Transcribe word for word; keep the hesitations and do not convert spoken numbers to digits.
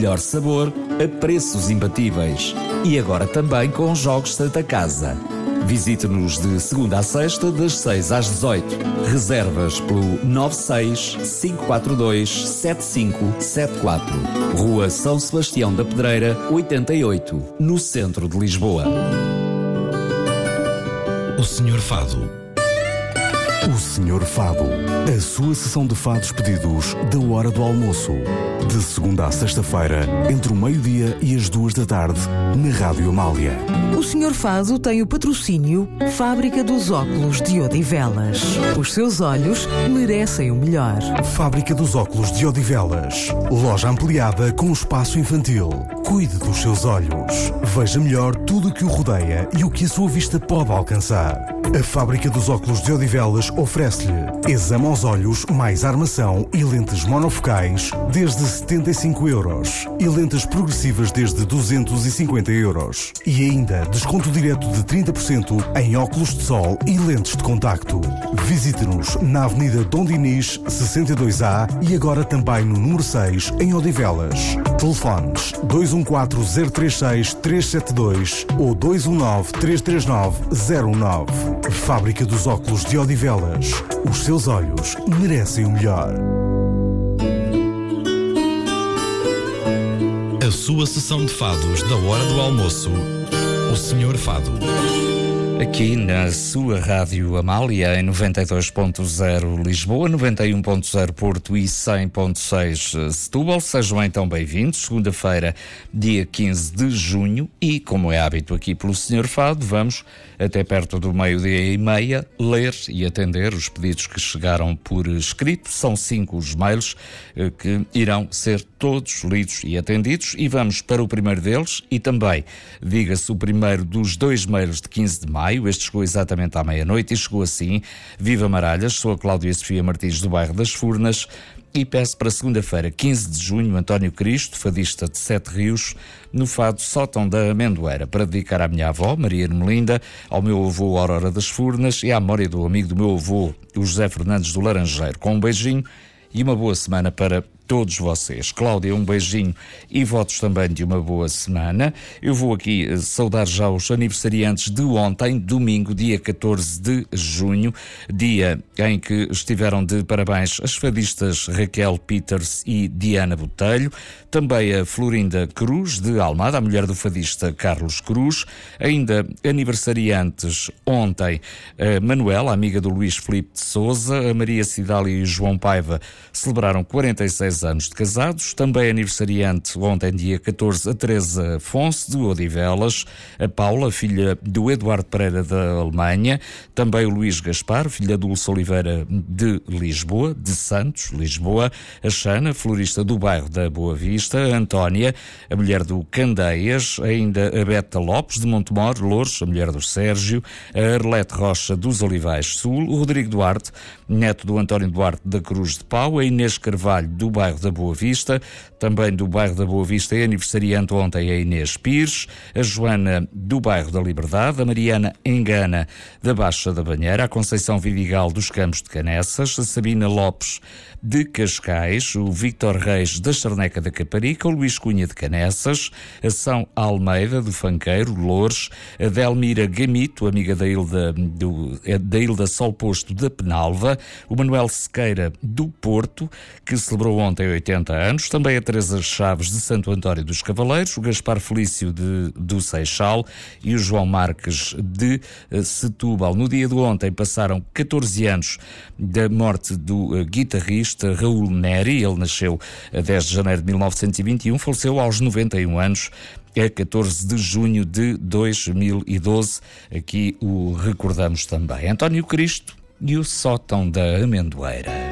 Melhor sabor a preços imbatíveis. E agora também com Jogos Santa Casa. Visite-nos de segunda a sexta, das seis às dezoito. Reservas pelo nove seis cinco quatro dois sete cinco sete quatro. Rua São Sebastião da Pedreira, oitenta e oito, no centro de Lisboa. O senhor Fado. O senhor Fado. A sua sessão de fados pedidos da hora do almoço. De segunda a sexta-feira, entre o meio-dia e as duas da tarde, na Rádio Amália. O senhor Fado tem o patrocínio Fábrica dos Óculos de Odivelas. Os seus olhos merecem o melhor. Fábrica dos Óculos de Odivelas. Loja ampliada com espaço infantil. Cuide dos seus olhos. Veja melhor tudo o que o rodeia e o que a sua vista pode alcançar. A Fábrica dos Óculos de Odivelas oferece-lhe exame aos olhos mais armação e lentes monofocais desde setenta e cinco euros e lentes progressivas desde duzentos e cinquenta euros. E ainda desconto direto de trinta por cento em óculos de sol e lentes de contacto. Visite-nos na Avenida Dom Dinis, sessenta e dois A e agora também no número seis em Odivelas. Telefones dois um quatro zero três seis três sete dois ou dois um nove três três nove zero um nove. Fábrica dos Óculos de Odivelas. Os seus olhos merecem o melhor. A sua sessão de fados da hora do almoço. O senhor Fado. Aqui na sua Rádio Amália, em noventa e dois ponto zero Lisboa, noventa e um ponto zero Porto e cem ponto seis Setúbal. Sejam então bem-vindos. Segunda-feira, dia quinze de junho, e como é hábito aqui pelo senhor Fado, vamos até perto do meio-dia e meia ler e atender os pedidos que chegaram por escrito. São cinco os mails eh, que irão ser todos lidos e atendidos, e vamos para o primeiro deles, e também, diga-se, o primeiro dos dois mails de quinze de maio. Este chegou exatamente à meia-noite e chegou assim: Viva Maralhas, sou a Cláudia Sofia Martins do bairro das Furnas e peço para segunda-feira, quinze de junho, António Cristo, fadista de Sete Rios, no fado Sótão da Amendoeira, para dedicar à minha avó, Maria Ermelinda, ao meu avô Aurora das Furnas e à memória do amigo do meu avô, o José Fernandes do Laranjeiro. Com um beijinho e uma boa semana para todos vocês. Cláudia, um beijinho e votos também de uma boa semana. Eu vou aqui uh, saudar já os aniversariantes de ontem, domingo, dia catorze de junho, dia em que estiveram de parabéns as fadistas Raquel Peters e Diana Botelho, também a Florinda Cruz, de Almada, a mulher do fadista Carlos Cruz, ainda aniversariantes ontem, a Manuela, amiga do Luís Filipe de Sousa, a Maria Cidália e o João Paiva celebraram quarenta e seis anos de casados. Também aniversariante ontem, dia catorze, a Teresa Afonso, de Odivelas, a Paula, filha do Eduardo Pereira da Alemanha, também o Luís Gaspar, filha do Dulce Oliveira de Lisboa, de Santos, Lisboa, a Xana, florista do bairro da Boa Vista, a Antónia, a mulher do Candeias, ainda a Beta Lopes, de Montemor, Louros, a mulher do Sérgio, a Arlete Rocha, dos Olivais Sul, o Rodrigo Duarte, neto do António Duarte da Cruz de Pau, a Inês Carvalho, do bairro da Boa Vista, também do bairro da Boa Vista é aniversariante ontem a Inês Pires, a Joana, do bairro da Liberdade, a Mariana Engana, da Baixa da Banheira, a Conceição Vidigal, dos Campos de Canessas, a Sabina Lopes, de Cascais, o Vítor Reis, da Charneca da Caparica, o Luís Cunha, de Canessas, a São Almeida, do Fanqueiro, Loures, a Delmira Gamito, amiga da Ilda, do, da Ilda Sol Posto, da Penalva, o Manuel Sequeira, do Porto, que celebrou ontem oitenta anos, também a Teresa Chaves, de Santo António dos Cavaleiros, o Gaspar Felício, de, do Seixal, e o João Marques, de uh, Setúbal. No dia de ontem passaram catorze anos da morte do uh, guitarrista Raul Neri. Ele nasceu a dez de janeiro de mil novecentos e vinte e um, faleceu aos noventa e um anos, a catorze de junho de dois mil e doze. Aqui o recordamos também. António Cristo e o Sótão da Amendoeira.